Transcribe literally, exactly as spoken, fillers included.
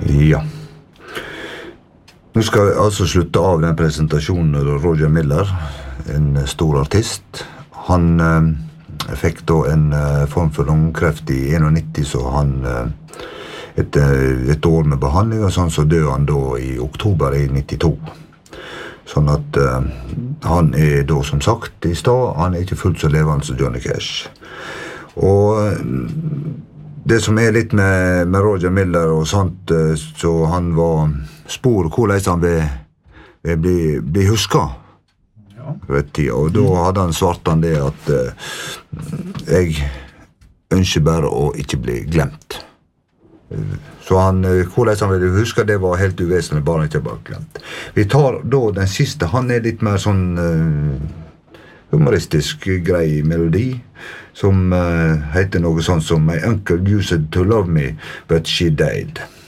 Ja. Nå skal jeg altså slutte av den presentasjonen av Roger Miller, en stor artist. Han eh, fikk da en eh, form for lungkreft i nittién, så han eh, etter et år med behandling, og sånn, så døde han da i oktober i nittito. Sånn at eh, han er da, som sagt i stad, han er ikke fullt så levende som Johnny Cash. Og det som er litt med, med Roger Miller og sånt, eh, så han var spor hvordan han vil, vil bli, bli husket. Ja. Og da hadde han svart han det at uh, jeg ønsker bare å ikke bli glemt. Så han, hvordan han ville huske, det var helt uvesentlig, bare ikke bare glemt. Vi tar da den siste, han er litt mer sånn uh, humoristisk grei melodi, som uh, heter noe sånt som My uncle used to love me, but she died.